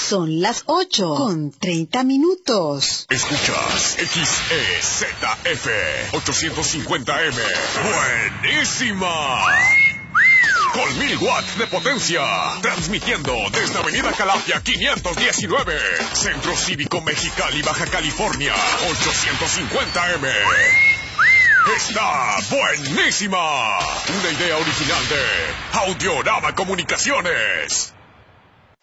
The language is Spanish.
Son las 8:30. Escuchas XEZF 850M. ¡Buenísima! Con 1000 watts de potencia. Transmitiendo desde Avenida Calafia 519. Centro Cívico Mexicali, Baja California. 850M. ¡Está buenísima! Una idea original de Audiorama Comunicaciones.